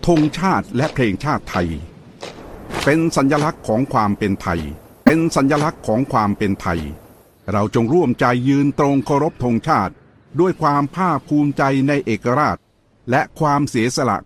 ธงชาติและเพลงชาติไทยเป็นสัญลักษณ์ของความเป็นไทยเป็นสัญลักษณ์ของความเป็นไทยเราจงร่วมใจยืนตรงเคารพธงชาติด้วยความภาคภูมิใจในเอกราชและความเสียสละ